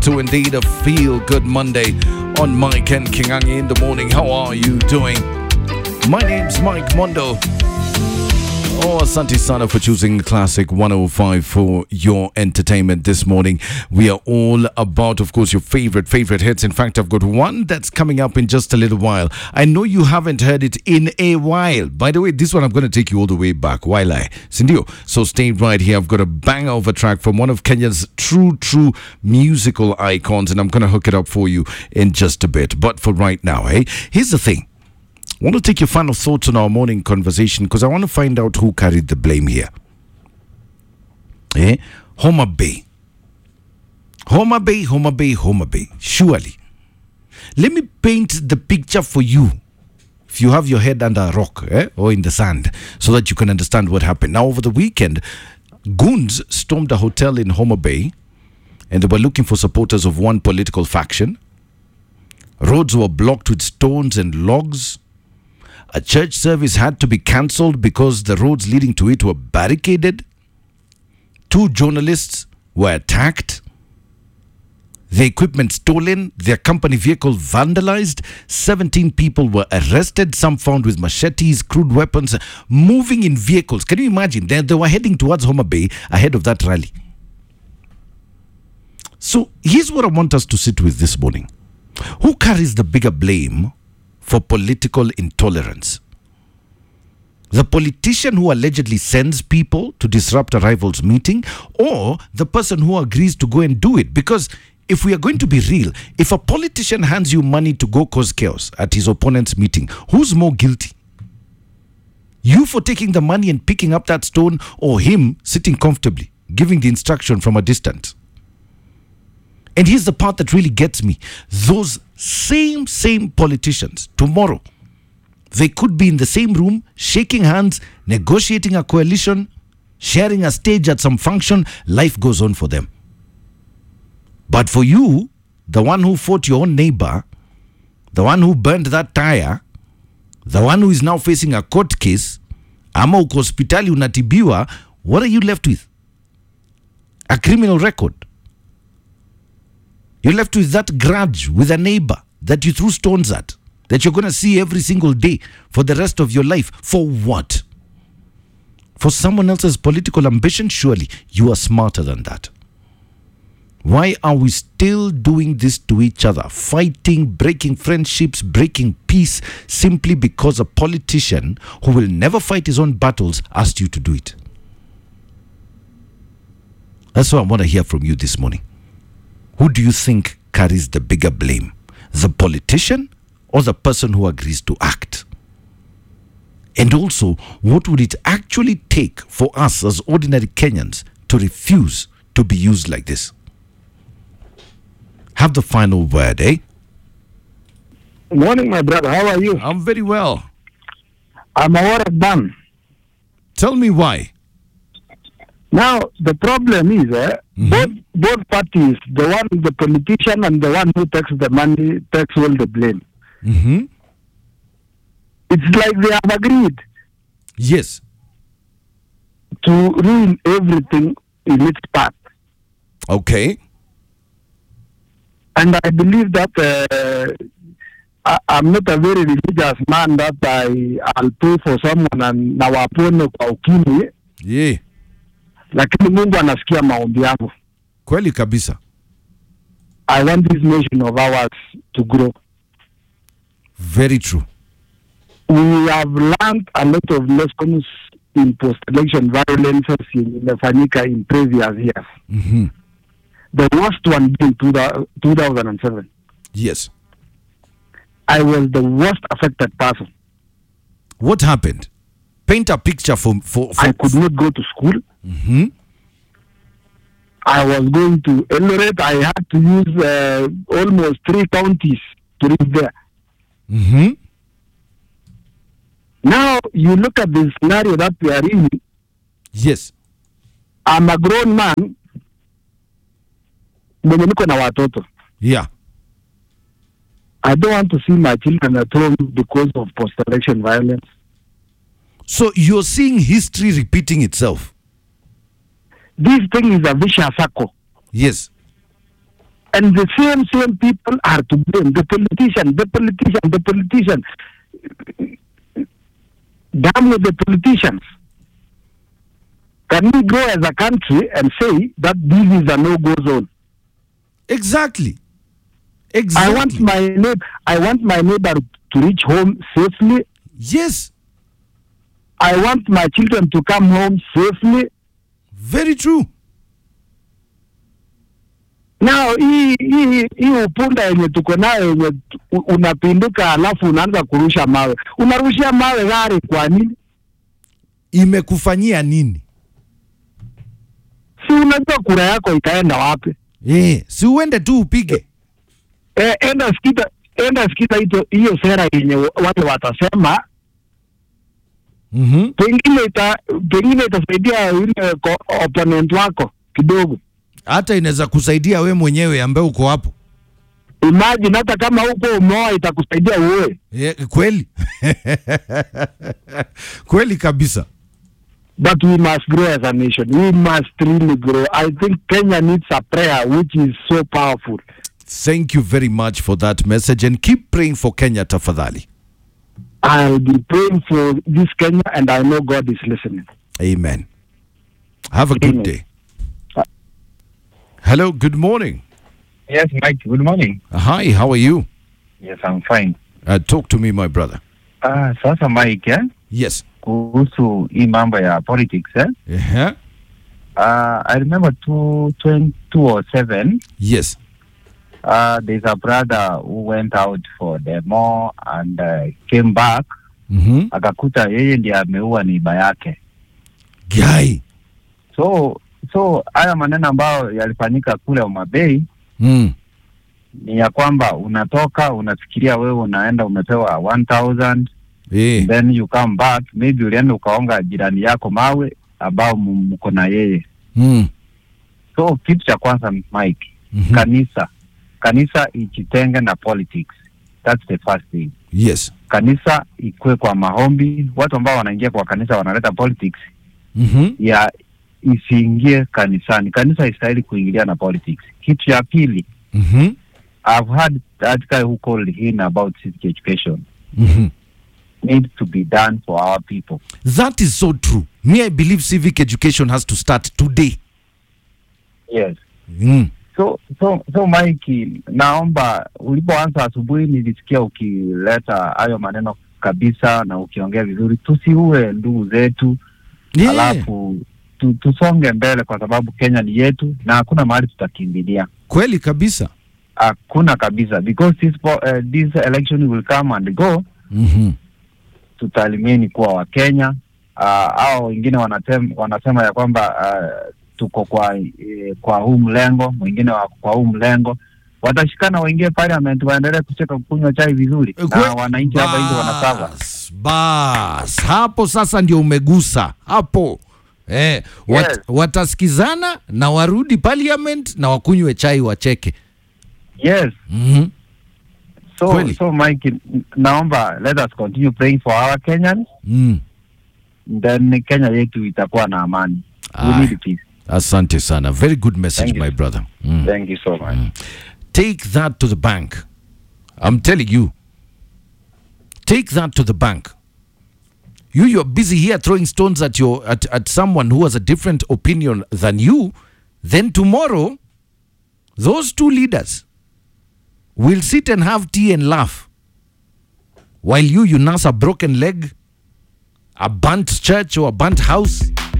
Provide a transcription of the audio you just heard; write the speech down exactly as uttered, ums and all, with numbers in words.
To indeed a feel good Monday on Mike and Kingangi in the morning. How are you doing? My name's Mike Mondo. Oh, asante sana for choosing Classic one oh five for your entertainment this morning. We are all about, of course, your favorite, favorite hits. In fact, I've got one that's coming up in just a little while. I know you haven't heard it in a while. By the way, this one I'm going to take you all the way back. While I, Sindio. So stay right here. I've got a banger of a track from one of Kenya's true, true musical icons, and I'm going to hook it up for you in just a bit. But for right now, hey, here's the thing. I want to take your final thoughts on our morning conversation because I want to find out who carried the blame here. Eh? Homa Bay. Homa Bay, Homa Bay, Homa Bay. Surely. Let me paint the picture for you. If you have your head under a rock eh? or in the sand so that you can understand what happened. Now, over the weekend, goons stormed a hotel in Homa Bay and they were looking for supporters of one political faction. Roads were blocked with stones and logs. A church service had to be cancelled because the roads leading to it were barricaded. Two journalists were attacked. The equipment stolen. Their company vehicle vandalized. seventeen people were arrested. Some found with machetes, crude weapons, moving in vehicles. Can you imagine? They, they were heading towards Homa Bay ahead of that rally. So here's what I want us to sit with this morning. Who carries the bigger blame for political intolerance? The politician who allegedly sends people to disrupt a rival's meeting, or the person who agrees to go and do it? Because if we are going to be real, if a politician hands you money to go cause chaos at his opponent's meeting, who's more guilty? You for taking the money and picking up that stone, or him sitting comfortably, giving the instruction from a distance? And here's the part that really gets me. Those same, same politicians, tomorrow, they could be in the same room, shaking hands, negotiating a coalition, sharing a stage at some function. Life goes on for them. But for you, the one who fought your own neighbor, the one who burned that tire, the one who is now facing a court case, ama uko hospitali unatibiwa, what are you left with? A criminal record. You're left with that grudge with a neighbor that you threw stones at, that you're going to see every single day for the rest of your life. For what? For someone else's political ambition? Surely you are smarter than that. Why are we still doing this to each other? Fighting, breaking friendships, breaking peace, simply because a politician who will never fight his own battles asked you to do it. That's what I want to hear from you this morning. Who do you think carries the bigger blame? The politician or the person who agrees to act? And also, what would it actually take for us as ordinary Kenyans to refuse to be used like this? Have the final word, eh? Morning, my brother. How are you? I'm very well. I'm a done. Tell me why. Now, the problem is, eh, mm-hmm. both, both parties, the one, the politician and the one who takes the money, takes all the blame. Mm-hmm. It's like they have agreed. Yes. To ruin everything in its path. Okay. And I believe that uh, I, I'm not a very religious man that I, I'll pray for someone and now apone kwa ukimwi. Yeah. Lakini Mungu anasikia maombi yangu. Kweli kabisa. I want this nation of ours to grow. Very true. We have learned a lot of lessons in post-election violence imefanyika in previous years. Mm-hmm. The worst one being two thousand seven. Yes. I was the worst affected person. What happened? Paint a picture for... for, for I could not go to school. Mm-hmm. I was going to Eldoret. I had to use uh, almost three counties to reach there. Mm-hmm. Now, you look at the scenario that we are in. Yes. I'm a grown man. Mwenye niko na watoto. Yeah. I don't want to see my children at home because of post-election violence. So you're seeing history repeating itself? This thing is a vicious circle. Yes. And the same, same people are to blame. The politician, the politician, the politician. Damn with the politicians. Can we go as a country and say that this is a no-go zone? Exactly. Exactly. I want my neighbor, I want my neighbor to reach home safely. Yes. I want my children to come home safely. Very true. Now hii hii hii upunda yenye tuko nayo yenye unapinduka alafu unaanza kurusha mawe. Unarushia mawe gari kwa nini? Imekufanyia nini? Si unajua kura yako itaenda wapi? Eh, si uende tu upige. Eh, enda sikita enda sikita hiyo hiyo sera yenye watu watasema. Mhm. Pengine ita pengine itasaidia yule opponent wako kidogo. Hata inaweza kusaidia we mwenyewe ambaye uko hapo. Imagine hata kama uko umeoa itakusaidia wewe. Yeah, kweli. Kweli kabisa. But we must grow as a nation. We must really grow. I think Kenya needs a prayer which is so powerful. Thank you very much for that message and keep praying for Kenya, tafadhali. I'll be praying for this Kenya and I know God is listening. Amen. Have a good Amen. day. Hello, good morning. Yes, Mike, good morning. Hi, how are you? Yes, I'm fine. Uh, talk to me, my brother. Ah, sasa Mike, eh? Yes. Kuhusu hii mambo ya politics, eh? Uh-huh. Uh, I remember two, twenty, two oh seven, Yes. uh, there's a brother who went out for demo and uh, came back, Mm-hmm. akakuta yeye ndiye ameua neiba yake. Guy. So, so haya maneno ambayo yalifanyika kule Homa Bay, Mm. ni ya kwamba unatoka, unafikiria wewe unaenda umepewa one thousand, Eh. then you come back, maybe ulienda ukaonga jirani yako mawe ambao mko na yeye. Mm. So kitu cha kwanza Mike, Mm-hmm. kanisa kanisa ijitenge na politics. That's the first thing. Yes. Kanisa ikue kwa maombi. Watu ambao wanaingia kwa kanisa wanaleta politics, Mm-hmm. ya isiingie kanisani. Kanisa istahili kuingilia na politics. Kitu ya pili, Mm-hmm. I've heard that guy who called him about civic education. Mm-hmm. Needs to be done for our people. That is so true. Me, I believe civic education has to start today. Yes. Mm. So so so Mike, naomba ulipoanza asubuhi nilisikia ukileta hayo maneno kabisa na ukiongea vizuri, tusiue ndugu zetu. Yeah. Alafu tu, tusonge mbele kwa sababu Kenya ni yetu na hakuna mahali tutakimbilia. Kweli kabisa. Hakuna kabisa, because this uh, this election will come and go. Mm-hmm. Tutalimeni kuwa wa Kenya. Uh, hao wengine wanasema wanasema ya kwamba uh, tuko kwa eh, kwa huu mlengo, mwingine wa kwa huu mlengo. Watashikana waingie parliament waendelee kucheka kunywa chai vizuri. Kwe, na wananchi hapa nje wanasava. Bas, hapo sasa ndio umegusa. Hapo. Eh, wat, Yes. watasikizana na warudi parliament na wakunywe chai wacheke. Yes. Mhm. So Kweli. so Mike, naomba let us continue praying for our Kenyans. Mm. Then Kenya yetu itakuwa na amani. We Aye. need peace. Asante sana. Very good message, Thank you. my brother. Mm. Thank you so much. Take that to the bank. I'm telling you. Take that to the bank. You, you're busy here throwing stones at your at, at someone who has a different opinion than you. Then tomorrow, those two leaders will sit and have tea and laugh, while you, you nurse a broken leg, a burnt church or a burnt house,